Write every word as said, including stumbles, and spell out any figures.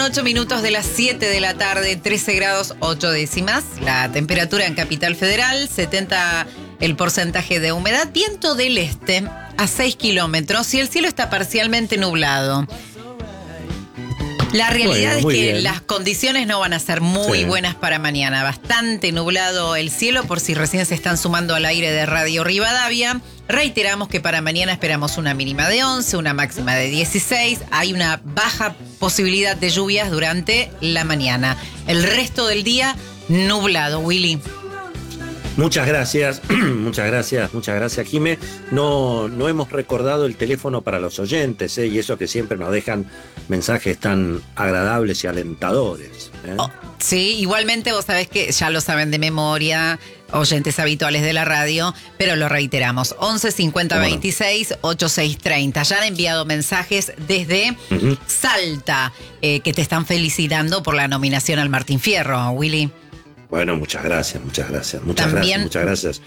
ocho minutos de las siete de la tarde, trece grados ocho décimas. La temperatura en Capital Federal, setenta el porcentaje de humedad, viento del este a seis kilómetros y el cielo está parcialmente nublado. La realidad Bueno, es que bien. las condiciones no van a ser muy Sí. buenas para mañana. Bastante nublado el cielo, por si recién se están sumando al aire de Radio Rivadavia. Reiteramos que para mañana esperamos una mínima de once, una máxima de dieciséis. Hay una baja posibilidad de lluvias durante la mañana. El resto del día, nublado, Willy. Muchas gracias, muchas gracias, muchas gracias, Jimé. No, no hemos recordado el teléfono para los oyentes, ¿eh? Y eso que siempre nos dejan mensajes tan agradables y alentadores, ¿eh? Oh, sí, igualmente vos sabés que ya lo saben de memoria, oyentes habituales de la radio, pero lo reiteramos. once cincuenta ¿Cómo no? veintiséis ochenta y seis treinta. Ya han enviado mensajes desde Ujú. Salta, eh, que te están felicitando por la nominación al Martín Fierro, Willy. Bueno, muchas gracias, muchas gracias, muchas También- gracias, muchas gracias.